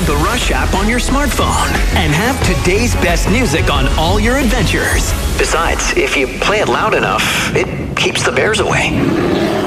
the Rush app on your smartphone and have today's best music on all your adventures. Besides, if you play it loud enough, it keeps the bears away.